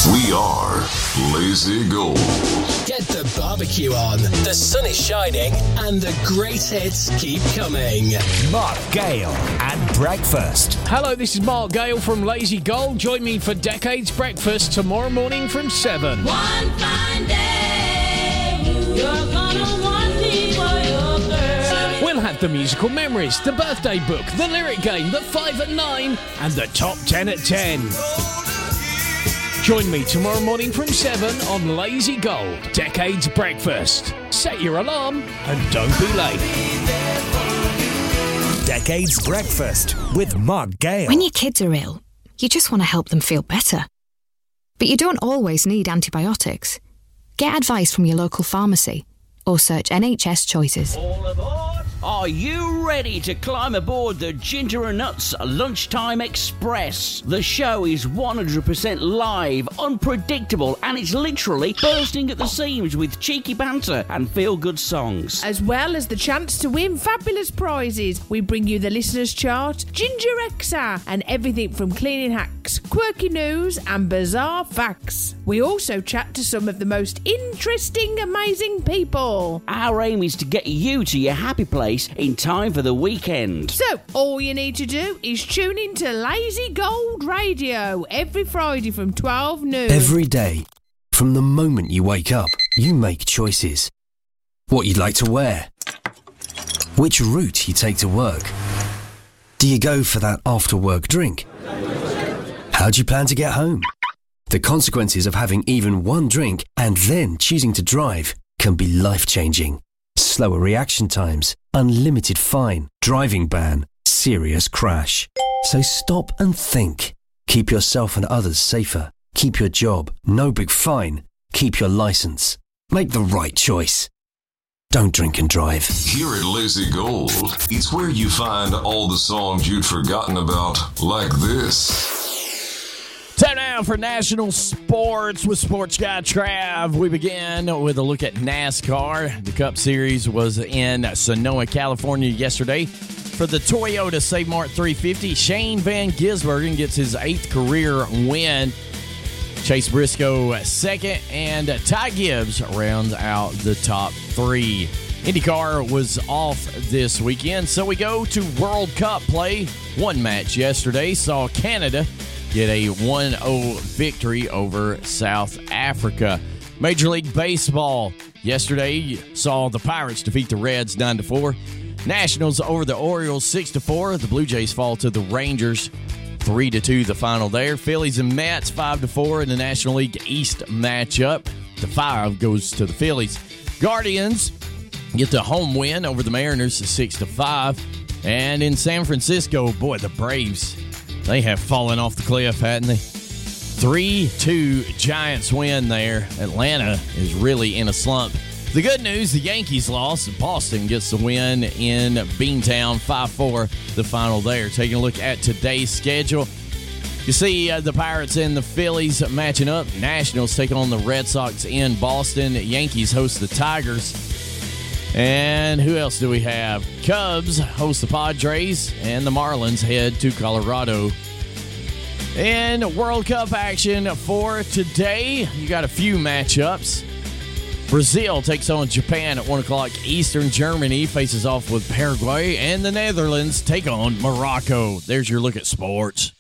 We are Lazy Gold. Get the barbecue on, the sun is shining, and the great hits keep coming. Mark Gale and Breakfast. Hello, this is Mark Gale from Lazy Gold. Join me for Decades Breakfast tomorrow morning from 7. One fine day, you're gonna want me for your girl. We'll have the musical memories, the birthday book, the lyric game, the 5 at 9, and the top 10 at 10. Join me tomorrow morning from 7 on Lazy Gold, Decades Breakfast. Set your alarm and don't be late. Decades Breakfast with Mark Gale. When your kids are ill, you just want to help them feel better. But you don't always need antibiotics. Get advice from your local pharmacy or search NHS Choices. All aboard! Are you ready to climb aboard the Ginger and Nuts Lunchtime Express? The show is 100% live, unpredictable, and it's literally bursting at the seams with cheeky banter and feel-good songs. As well as the chance to win fabulous prizes, we bring you the listeners' chart, Ginger XR, and everything from cleaning hacks, quirky news, and bizarre facts. We also chat to some of the most interesting, amazing people. Our aim is to get you to your happy place in time for the weekend. So, all you need to do is tune in to Lazy Gold Radio every Friday from 12 noon. Every day, from the moment you wake up, you make choices. What you'd like to wear, which route you take to work. Do you go for that after-work drink? How do you plan to get home? The consequences of having even one drink and then choosing to drive can be life-changing. Slower reaction times, unlimited fine, driving ban, serious crash. So stop and think. Keep yourself and others safer. Keep your job. No big fine. Keep your license. Make the right choice. Don't drink and drive. Here at Lazy Gold, it's where you find all the songs you'd forgotten about, like this. Time now for national sports with Sports Guy Trav. We begin with a look at NASCAR. The Cup Series was in Sonoma, California yesterday. For the Toyota Save Mart 350, Shane Van Gisbergen gets his 8th career win. Chase Briscoe second, and Ty Gibbs rounds out the top 3. IndyCar was off this weekend, so we go to World Cup play. One match yesterday saw Canada get a 1-0 victory over South Africa. Major League Baseball yesterday saw the Pirates defeat the Reds 9-4. Nationals over the Orioles 6-4. The Blue Jays fall to the Rangers 3-2 the final there. Phillies and Mets 5-4 in the National League East matchup. The 5 goes to the Phillies. Guardians get the home win over the Mariners 6-5. And in San Francisco, boy, the Braves, they have fallen off the cliff, hadn't they? 3-2 Giants win there. Atlanta is really in a slump. The good news, the Yankees lost. Boston gets the win in Beantown, 5-4, the final there. Taking a look at today's schedule. You see the Pirates and the Phillies matching up. Nationals take on the Red Sox in Boston. Yankees host the Tigers. And who else do we have? Cubs host the Padres, and the Marlins head to Colorado. In World Cup action for today, you got a few matchups. Brazil takes on Japan at 1 o'clock Eastern. Germany faces off with Paraguay, and the Netherlands take on Morocco. There's your look at sports.